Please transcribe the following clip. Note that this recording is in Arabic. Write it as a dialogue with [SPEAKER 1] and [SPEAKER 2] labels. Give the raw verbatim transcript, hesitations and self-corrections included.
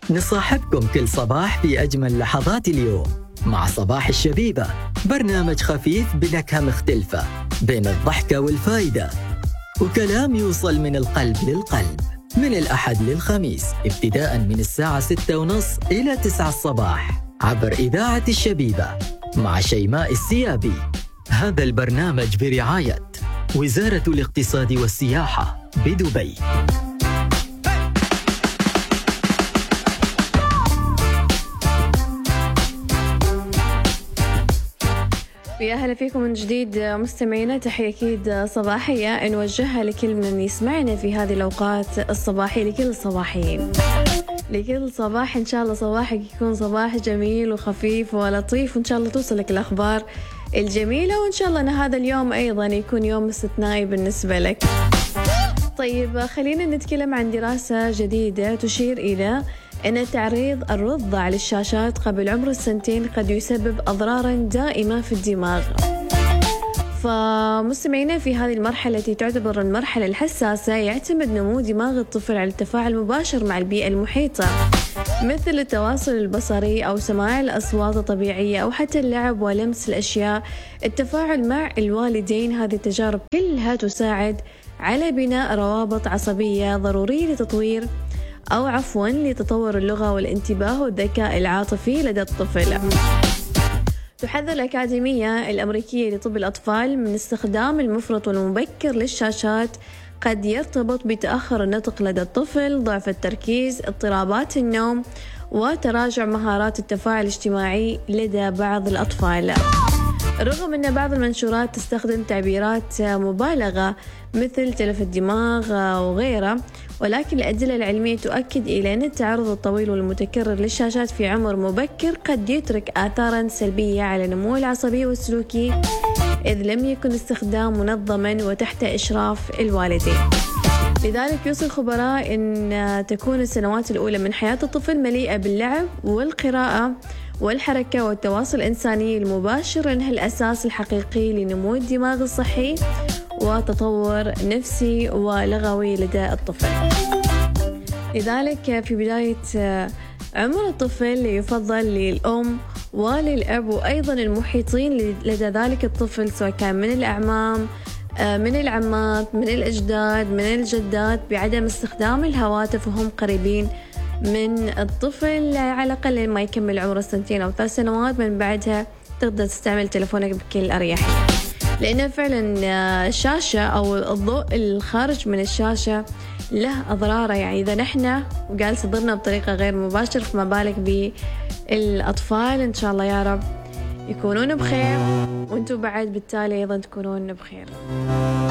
[SPEAKER 1] نصاحبكم كل صباح في أجمل لحظات اليوم مع صباح الشبيبة، برنامج خفيف بنكهة مختلفة بين الضحكة والفايدة، وكلام يوصل من القلب للقلب، من الأحد للخميس ابتداء من الساعة ستة ونص إلى تسعة الصباح عبر إذاعة الشبيبة مع شيماء السيابي. هذا البرنامج برعاية وزارة الاقتصاد والسياحة بدبي.
[SPEAKER 2] يا أهلا فيكم من جديد مستمعينا، تحية أكيد صباحية نوجهها لكل من يسمعنا في هذه الأوقات الصباحية، لكل الصباحيين، لكل صباح إن شاء الله صباحك يكون صباح جميل وخفيف ولطيف، وإن شاء الله توصلك الأخبار الجميلة، وإن شاء الله أن هذا اليوم أيضا يكون يوم استثنائي بالنسبة لك. طيب خلينا نتكلم عن دراسة جديدة تشير إلى أن تعريض الرضع للشاشات قبل عمر السنتين قد يسبب أضرارا دائمة في الدماغ. فمستمعينا، في هذه المرحلة التي تعتبر المرحلة الحساسة يعتمد نمو دماغ الطفل على التفاعل المباشر مع البيئة المحيطة، مثل التواصل البصري أو سماع الأصوات الطبيعية أو حتى اللعب ولمس الأشياء. التفاعل مع الوالدين، هذه التجارب كلها تساعد على بناء روابط عصبية ضرورية لتطوير أو عفواً لتطور اللغة والانتباه والذكاء العاطفي لدى الطفل. تحذر الأكاديمية الأمريكية لطب الأطفال من استخدام المفرط والمبكر للشاشات، قد يرتبط بتأخر النطق لدى الطفل، ضعف التركيز، اضطرابات النوم، وتراجع مهارات التفاعل الاجتماعي لدى بعض الأطفال. رغم أن بعض المنشورات تستخدم تعبيرات مبالغة مثل تلف الدماغ وغيرها، ولكن الأدلة العلمية تؤكد إلى أن التعرض الطويل والمتكرر للشاشات في عمر مبكر قد يترك آثاراً سلبية على النمو العصبي والسلوكي، إذ لم يكن استخدام منظماً وتحت إشراف الوالدين. لذلك يوصي الخبراء أن تكون السنوات الأولى من حياة الطفل مليئة باللعب والقراءة والحركة والتواصل الإنساني المباشر، لأنها الأساس الحقيقي لنمو الدماغ الصحي وتطور نفسي ولغوي لدى الطفل. لذلك في بداية عمر الطفل يفضل للأم وللأب وأيضا المحيطين لدى ذلك الطفل، سواء كان من الأعمام، من العمات، من الأجداد، من الجدات، بعدم استخدام الهواتف وهم قريبين من الطفل على الأقل ما يكمل عمره سنتين أو ثلاث سنوات. من بعدها تقدر تستعمل تلفونك بكل أريحية، لأن فعلا الشاشة أو الضوء الخارج من الشاشة له أضراره. يعني إذا نحن وقال صدرنا بطريقة غير مباشرة، فما بالك بالأطفال. إن شاء الله يا رب يكونون بخير، وانتم بعد بالتالي أيضا تكونون بخير.